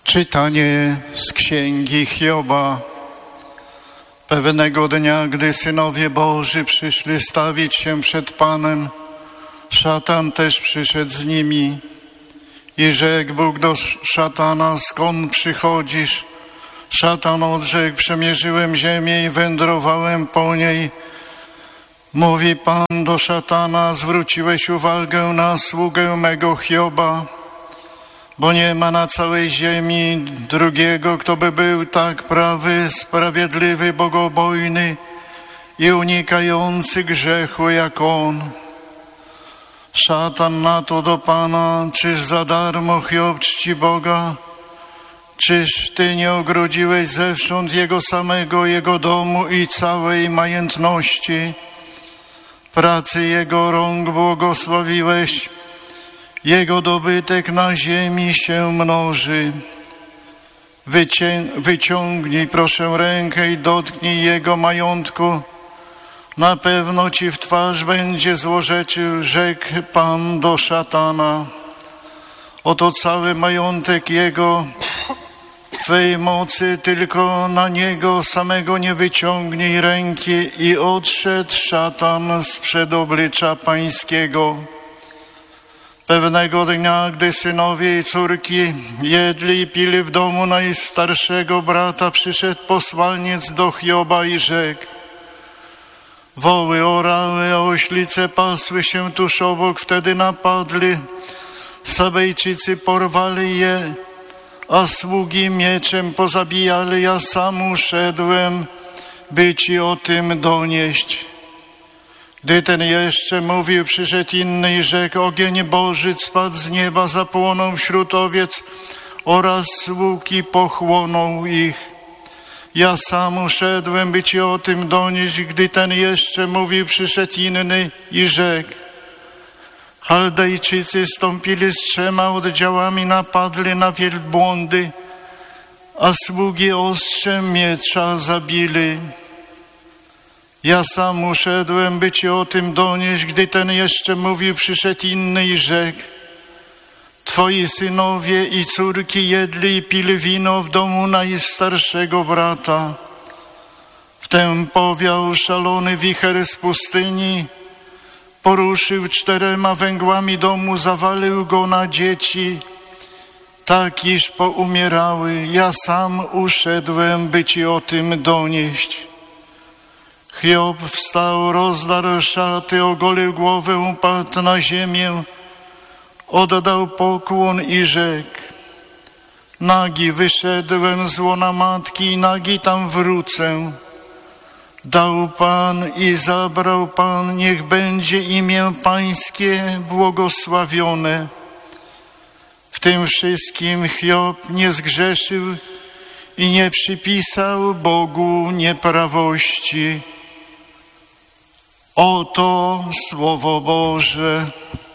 Czytanie z Księgi Hioba. Pewnego dnia, gdy synowie Boży przyszli stawić się przed Panem, szatan też przyszedł z nimi. I rzekł Bóg do szatana: skąd przychodzisz? Szatan odrzekł: przemierzyłem ziemię i wędrowałem po niej. Mówi Pan do szatana: zwróciłeś uwagę na sługę mego Hioba, bo nie ma na całej ziemi drugiego, kto by był tak prawy, sprawiedliwy, bogobojny i unikający grzechu jak on. Szatan na to do Pana: czyż za darmo Hiob czci Boga? Czyż Ty nie ogrodziłeś zewsząd jego samego, jego domu i całej majątności? Pracy jego rąk błogosławiłeś, jego dobytek na ziemi się mnoży. Wyciągnij proszę rękę i dotknij jego majątku. Na pewno Ci w twarz będzie złorzeczył, rzekł Pan do szatana. Oto cały majątek jego, Twej mocy, tylko na niego samego nie wyciągnij ręki. I odszedł szatan sprzed oblicza Pańskiego. Pewnego dnia, gdy synowie i córki jedli i pili w domu najstarszego brata, przyszedł posłaniec do Hioba i rzekł: woły orały, a oślice pasły się tuż obok. Wtedy napadli, Sabejczycy porwali je, a sługi mieczem pozabijali. Ja sam uszedłem, by Ci o tym donieść. Gdy ten jeszcze mówił, przyszedł inny i rzekł: ogień Boży spadł z nieba, zapłonął wśród owiec oraz sług i pochłonął ich. Ja sam uszedłem, by Ci o tym donieść. Gdy ten jeszcze mówił, przyszedł inny i rzekł: Chaldejczycy stąpili z 3 oddziałami, napadli na wielbłądy, a sługi ostrzem miecza zabili. Ja sam uszedłem, by Ci o tym donieść. Gdy ten jeszcze mówił, przyszedł inny i rzekł: Twoi synowie i córki jedli i pili wino w domu najstarszego brata. Wtem powiał szalony wicher z pustyni, poruszył 4 węgłami domu, zawalił go na dzieci, tak iż poumierały. Ja sam uszedłem, by Ci o tym donieść. Hiob wstał, rozdarł szaty, ogolił głowę, upadł na ziemię, oddał pokłon i rzekł: nagi wyszedłem z łona matki i nagi tam wrócę. Dał Pan i zabrał Pan, niech będzie imię Pańskie błogosławione. W tym wszystkim Hiob nie zgrzeszył i nie przypisał Bogu nieprawości. Oto Słowo Boże.